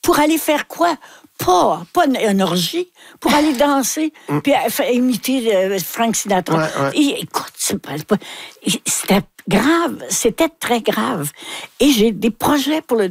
Pour aller faire quoi? Pas une orgie, pour aller danser, puis imiter Frank Sinatra. Ouais. Et, écoute, c'était grave, c'était très grave. Et j'ai des projets pour le